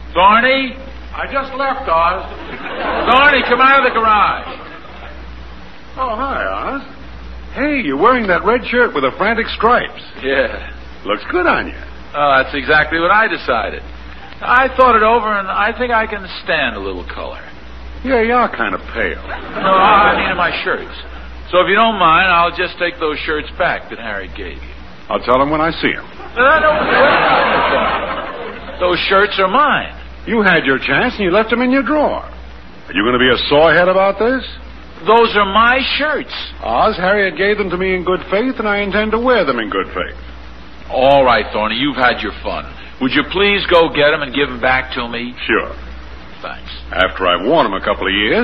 Thorny? I just left, Oz. Thorny, come out of the garage. Oh, hi, Oz. Hey, you're wearing that red shirt with the frantic stripes. Yeah. Looks good on you. Oh, that's exactly what I decided. I thought it over, and I think I can stand a little color. Yeah, you are kind of pale. No, I mean in my shirts. So if you don't mind, I'll just take those shirts back that Harry gave you. I'll tell him when I see him. No, those shirts are mine. You had your chance, and you left them in your drawer. Are you going to be a sorehead about this? Those are my shirts. Oz, Harriet gave them to me in good faith, and I intend to wear them in good faith. All right, Thorny, you've had your fun. Would you please go get them and give them back to me? Sure. Thanks. After I've worn them a couple of years.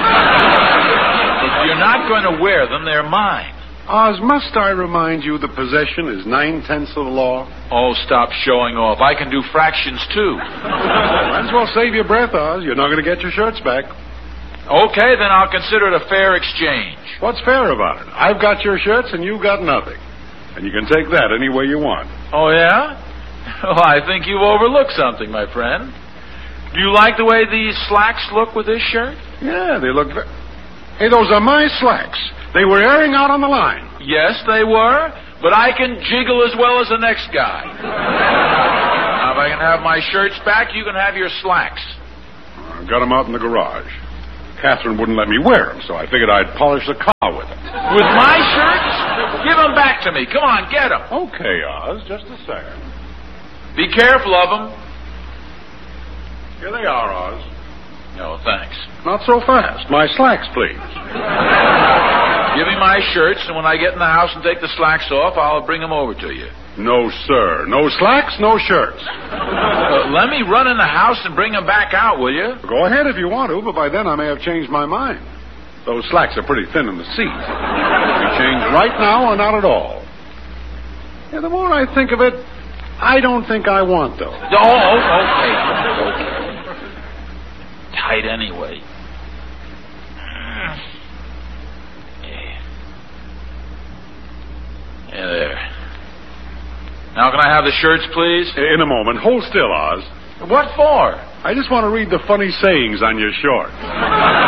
If you're not going to wear them, they're mine. Oz, must I remind you that possession is 9/10 of the law? Oh, stop showing off. I can do fractions, too. Might as well save your breath, Oz. You're not going to get your shirts back. Okay, then I'll consider it a fair exchange. What's fair about it? I've got your shirts, and you've got nothing. And you can take that any way you want. Oh, yeah? Oh, I think you've overlooked something, my friend. Do you like the way these slacks look with this shirt? Yeah, they look... Hey, those are my slacks. They were airing out on the line. Yes, they were, but I can jiggle as well as the next guy. Now, if I can have my shirts back, you can have your slacks. I've got them out in the garage. Catherine wouldn't let me wear them, so I figured I'd polish the car with them. With my shirts? Give them back to me. Come on, get them. Okay, Oz, just a second. Be careful of them. Here they are, Oz. No, thanks. Not so fast. My slacks, please. Give me my shirts, and when I get in the house and take the slacks off, I'll bring them over to you. No, sir. No slacks, no shirts. Let me run in the house and bring them back out, will you? Go ahead if you want to, but by then I may have changed my mind. Those slacks are pretty thin in the seat. Can we change right now or not at all? Yeah, the more I think of it, I don't think I want those. Oh, okay. Tight anyway. Yeah, there. Now can I have the shirts, please? In a moment. Hold still, Oz. What for? I just want to read the funny sayings on your short.